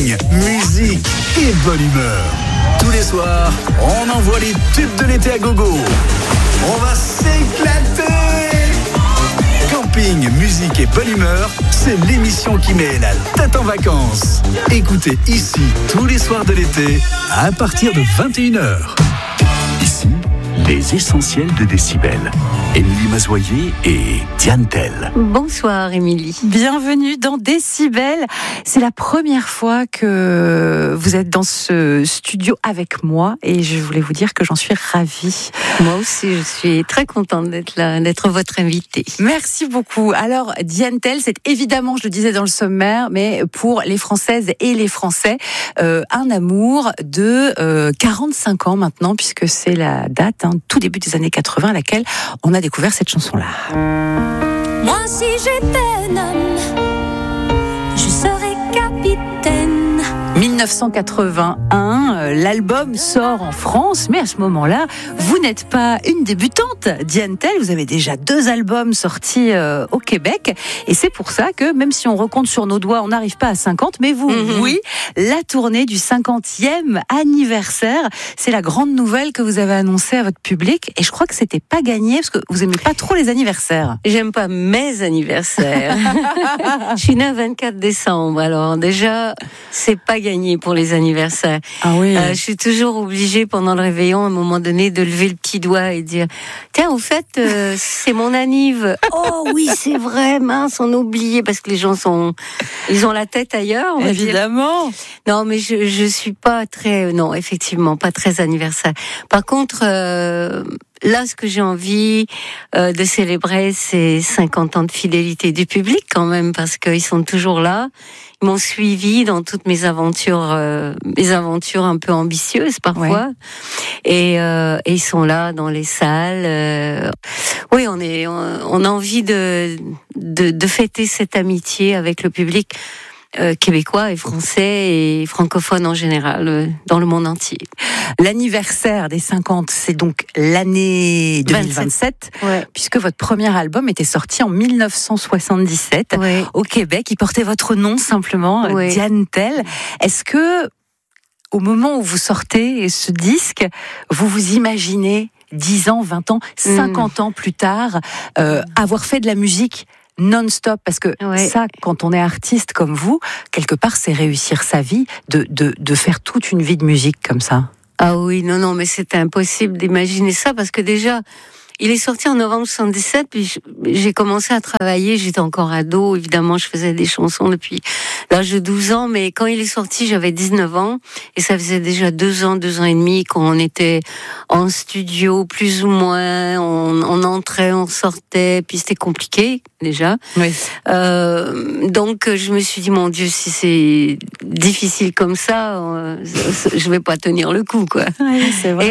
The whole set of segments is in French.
camping, musique et bonne humeur. Tous les soirs, on envoie les tubes de l'été à gogo. On va s'éclater. Camping, musique et bonne humeur, c'est l'émission qui met la tête en vacances. Écoutez ici tous les soirs de l'été à partir de 21h. Ici, les essentiels de Décibel. Émilie Mazoyer et Diane Tell. Bonsoir Émilie. Bienvenue dans Décibel. C'est la première fois que vous êtes dans ce studio avec moi et je voulais vous dire que j'en suis ravie. Moi aussi, je suis très contente d'être là, d'être votre invitée. Merci beaucoup. Alors, Diane Tell, c'est évidemment, je le disais dans le sommaire, mais pour les Françaises et les Français, un amour de 45 ans maintenant, puisque c'est la date, tout début des années 80, à laquelle on a découvert cette chanson-là. Moi, si j'étais un homme, je serais capitaine. 1981, l'album sort en France, mais à ce moment-là, vous n'êtes pas une débutante, Diane Tell, vous avez déjà 2 albums sortis au Québec, et c'est pour ça que, même si on recompte sur nos doigts, on n'arrive pas à 50, mais vous, oui, la tournée du 50e anniversaire, c'est la grande nouvelle que vous avez annoncée à votre public, et je crois que c'était pas gagné, parce que vous aimez pas trop les anniversaires. J'aime pas mes anniversaires. Je suis née le 24 décembre, alors déjà, c'est pas gagné pour les anniversaires. Ah oui. Je suis toujours obligée pendant le réveillon, à un moment donné, de lever le petit doigt et dire tiens, au fait, c'est mon anniv. Oh oui, c'est vrai, mince, on a oublié parce que les gens ils ont la tête ailleurs. On va Évidemment. dire. Non, mais je suis pas très, non, effectivement, pas très anniversaire. Par contre, là, ce que j'ai envie de célébrer, c'est 50 ans de fidélité du public quand même, parce qu'ils sont toujours là. Ils m'ont suivi dans toutes mes aventures un peu ambitieuses parfois, et ils sont là dans les salles. Oui, on a envie de fêter cette amitié avec le public québécois et français et francophone en général dans le monde entier. L'anniversaire des 50, c'est donc l'année 2027, puisque votre premier album était sorti en 1977 au Québec. Il portait votre nom simplement, Diane Tell. Est-ce que, au moment où vous sortez ce disque, vous vous imaginez 10 ans, 20 ans, 50 ans plus tard, avoir fait de la musique non-stop, parce que ça, quand on est artiste comme vous, quelque part, c'est réussir sa vie, de faire toute une vie de musique comme ça. Ah oui, non, mais c'est impossible d'imaginer ça, parce que déjà, il est sorti en novembre 77, puis j'ai commencé à travailler, j'étais encore ado, évidemment, je faisais des chansons depuis l'âge de 12 ans, mais quand il est sorti, j'avais 19 ans, et ça faisait déjà 2 ans et demi qu'on était en studio, plus ou moins, on entrait, on sortait, puis c'était compliqué, déjà. Oui. Donc, je me suis dit, mon Dieu, si c'est difficile comme ça, je vais pas tenir le coup, quoi. Oui, c'est vrai. Et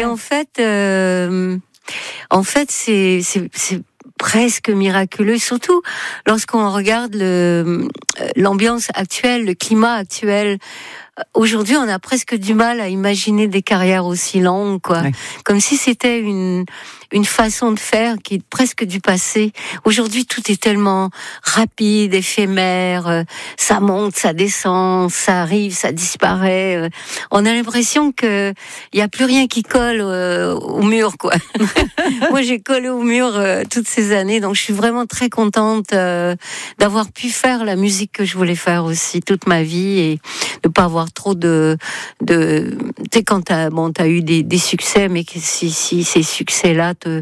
en fait, c'est presque miraculeux, surtout lorsqu'on regarde l'ambiance actuelle, le climat actuel. Aujourd'hui, on a presque du mal à imaginer des carrières aussi longues, quoi. Ouais. Comme si c'était une façon de faire qui est presque du passé. Aujourd'hui, tout est tellement rapide, éphémère. Ça monte, ça descend, ça arrive, ça disparaît. On a l'impression que il y a plus rien qui colle au mur, quoi. Moi, j'ai collé au mur toutes ces années, donc je suis vraiment très contente d'avoir pu faire la musique que je voulais faire aussi toute ma vie et de pas avoir trop de tu sais, quand t'as eu des succès, mais que si ces succès-là te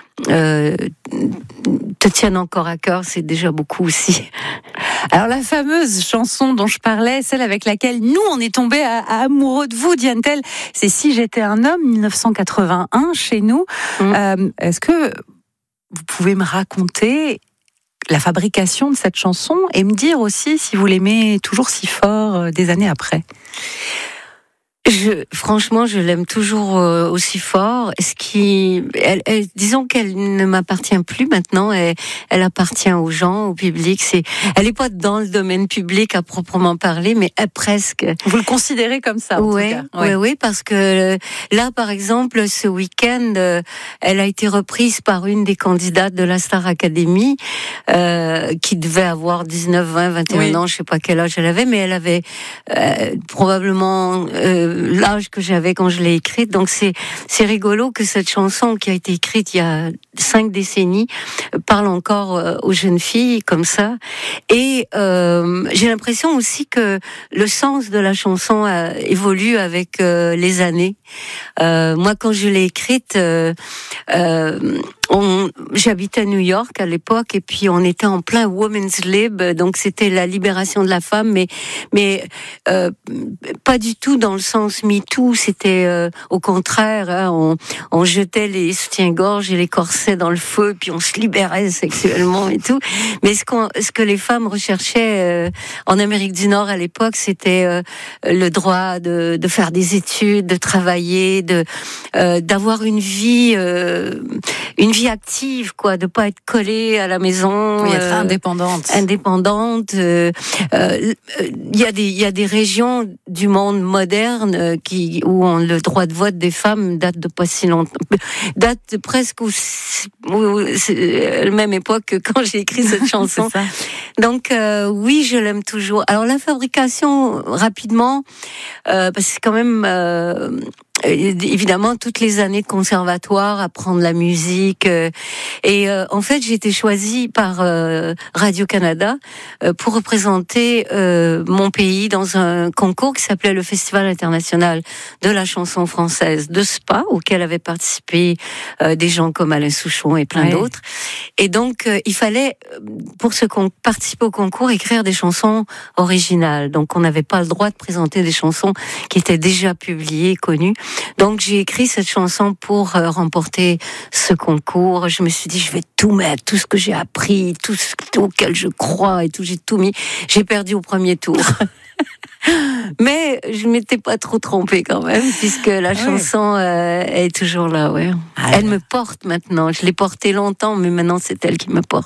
tiennent encore à cœur, c'est déjà beaucoup aussi. Alors la fameuse chanson dont je parlais, celle avec laquelle nous on est tombés amoureux de vous, Diane Tell, c'est Si j'étais un homme, 1981 chez nous. Est-ce que vous pouvez me raconter la fabrication de cette chanson et me dire aussi si vous l'aimez toujours si fort des années après? Franchement, je l'aime toujours aussi fort. Disons qu'elle ne m'appartient plus maintenant. Elle appartient aux gens, au public. Elle n'est pas dans le domaine public à proprement parler, mais presque. Vous le considérez comme ça, en tout cas. Oui, parce que là, par exemple, ce week-end, elle a été reprise par une des candidates de la Star Academy, qui devait avoir 19, 20, 21 ans, je sais pas quel âge elle avait, mais elle avait probablement l'âge que j'avais quand je l'ai écrite. Donc c'est rigolo que cette chanson qui a été écrite il y a 5 décennies parle encore aux jeunes filles comme ça. Et j'ai l'impression aussi que le sens de la chanson évolue avec les années. Moi, quand je l'ai écrite, j'habitais à New York à l'époque, et puis on était en plein Women's Lib, donc c'était la libération de la femme, mais pas du tout dans le sens MeToo. C'était au contraire, hein, on jetait les soutiens-gorge et les corsets dans le feu, puis on se libérait sexuellement et tout. Mais ce que les femmes recherchaient en Amérique du Nord à l'époque, c'était le droit de faire des études, de travailler, d'avoir une vie active, quoi, de pas être collée à la maison, être indépendante. Il y a des régions du monde moderne où le droit de vote des femmes date de pas si longtemps, date presque c'est la même époque que quand j'ai écrit cette chanson. Donc oui, je l'aime toujours. Alors la fabrication, rapidement, parce que c'est quand même évidemment toutes les années de conservatoire, apprendre la musique, et en fait j'ai été choisie par Radio-Canada pour représenter mon pays dans un concours qui s'appelait le Festival international de la chanson française de Spa, auquel avaient participé des gens comme Alain Souchon et plein d'autres. Et donc il fallait, pour participer au concours, écrire des chansons originales. Donc on n'avait pas le droit de présenter des chansons qui étaient déjà publiées, connues. Donc j'ai écrit cette chanson pour remporter ce concours. Je me suis dit, je vais tout mettre, tout ce que j'ai appris, tout ce auquel je crois et tout, j'ai tout mis. J'ai perdu au premier tour. Mais je m'étais pas trop trompée quand même, puisque la chanson est toujours là. Ouais. Elle me porte maintenant. Je l'ai portée longtemps, mais maintenant c'est elle qui me porte.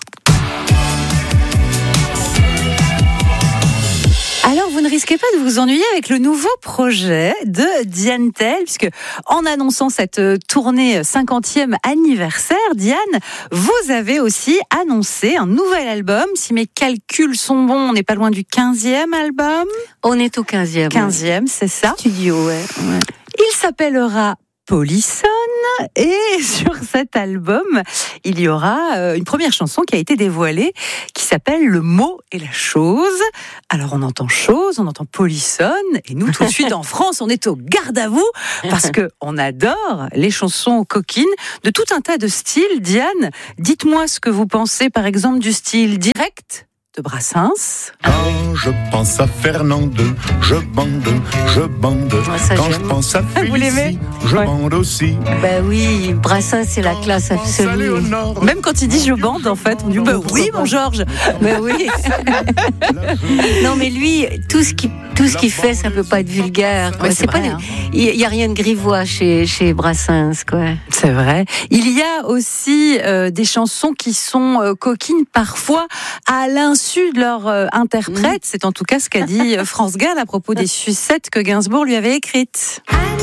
Alors, vous ne risquez pas de vous ennuyer avec le nouveau projet de Diane Tell, puisque en annonçant cette tournée 50e anniversaire, Diane, vous avez aussi annoncé un nouvel album. Si mes calculs sont bons, on n'est pas loin du 15e album. On est au 15e. 15e, c'est ça. Studio, ouais. Il s'appellera Polissonne, et sur cet album, il y aura une première chanson qui a été dévoilée, qui s'appelle Le mot et la chose. Alors on entend chose, on entend Polissonne, et nous tout de suite en France, on est au garde à vous, parce que on adore les chansons coquines de tout un tas de styles. Diane, dites-moi ce que vous pensez par exemple du style direct de Brassens. Quand je pense à Fernande, je bande. Quand je pense à Félicie, je bande aussi. Ben oui, Brassens, c'est la classe absolue. Même quand il dit je bande, en fait, on dit ben oui, mon Georges. Ben oui. Non, mais lui, tout ce qu'il fait, ça peut pas être vulgaire. Ouais, c'est vrai, il y a rien de grivois chez Brassens, quoi. C'est vrai. Il y a aussi des chansons qui sont coquines parfois à l'insu de leur interprète. C'est en tout cas ce qu'a dit France Gall à propos des sucettes que Gainsbourg lui avait écrites.